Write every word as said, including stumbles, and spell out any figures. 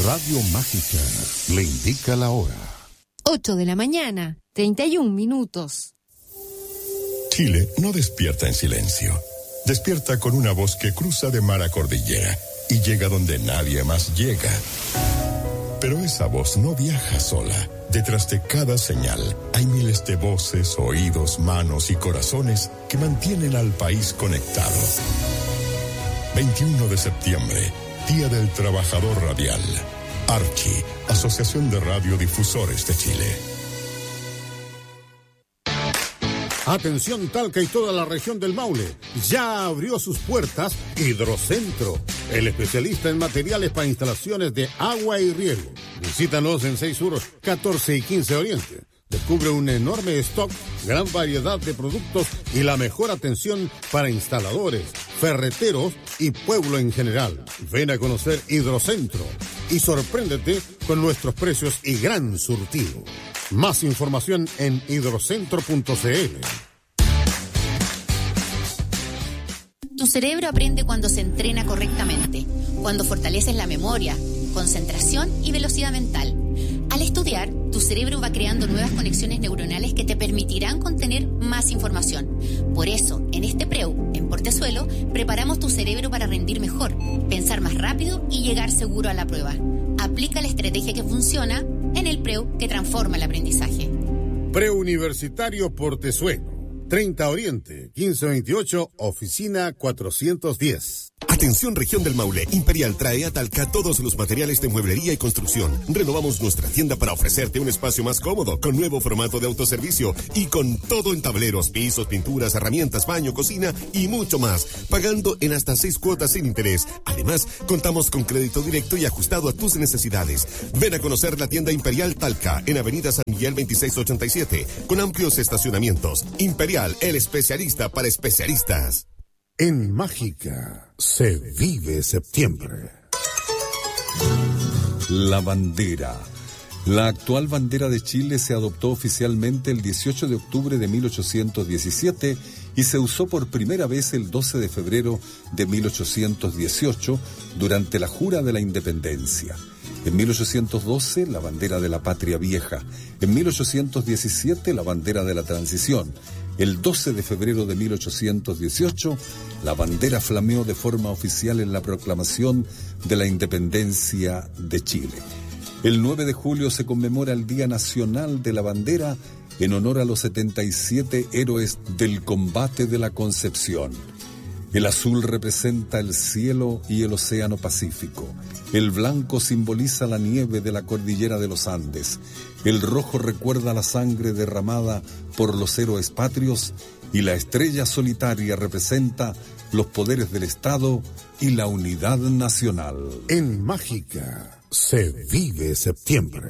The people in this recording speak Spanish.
Radio Mágica le indica la hora. ocho de la mañana, treinta y un minutos. Chile no despierta en silencio. Despierta con una voz que cruza de mar a cordillera y llega donde nadie más llega. Pero esa voz no viaja sola. Detrás de cada señal hay miles de voces, oídos, manos y corazones que mantienen al país conectado. veintiuno de septiembre, Día del Trabajador Radial. Archi, Asociación de Radiodifusores de Chile. Atención Talca y toda la región del Maule. Ya abrió sus puertas Hidrocentro, el especialista en materiales para instalaciones de agua y riego. Visítanos en seis Sur, catorce y quince Oriente. Descubre un enorme stock, gran variedad de productos y la mejor atención para instaladores, ferreteros y pueblo en general. Ven a conocer Hidrocentro y sorpréndete con nuestros precios y gran surtido. Más información en hidrocentro punto c l. Tu cerebro aprende cuando se entrena correctamente, cuando fortaleces la memoria, concentración y velocidad mental. Al estudiar, tu cerebro va creando nuevas conexiones neuronales que te permitirán contener más información. Por eso, en este Preu, en Portezuelo, preparamos tu cerebro para rendir mejor, pensar más rápido y llegar seguro a la prueba. Aplica la estrategia que funciona en el Preu que transforma el aprendizaje. Preuniversitario Portezuelo. treinta Oriente, quince veintiocho, oficina cuatrocientos diez. Atención región del Maule, Imperial trae a Talca todos los materiales de mueblería y construcción. Renovamos nuestra tienda para ofrecerte un espacio más cómodo, con nuevo formato de autoservicio y con todo en tableros, pisos, pinturas, herramientas, baño, cocina y mucho más, pagando en hasta seis cuotas sin interés. Además, contamos con crédito directo y ajustado a tus necesidades. Ven a conocer la tienda Imperial Talca en Avenida San Miguel veintiséis ochenta y siete, con amplios estacionamientos. Imperial, el especialista para especialistas. En Mágica se vive septiembre. La bandera. La actual bandera de Chile se adoptó oficialmente el dieciocho de octubre de mil ochocientos diecisiete y se usó por primera vez el doce de febrero de mil ochocientos dieciocho durante la Jura de la Independencia. En mil ochocientos doce, la bandera de la Patria Vieja. En mil ochocientos diecisiete, la bandera de la Transición. El doce de febrero de mil ochocientos dieciocho, la bandera flameó de forma oficial en la proclamación de la independencia de Chile. El nueve de julio se conmemora el Día Nacional de la Bandera en honor a los setenta y siete héroes del combate de la Concepción. El azul representa el cielo y el océano Pacífico. El blanco simboliza la nieve de la cordillera de los Andes. El rojo recuerda la sangre derramada por los héroes patrios y la estrella solitaria representa los poderes del Estado y la unidad nacional. En Mágica se vive septiembre.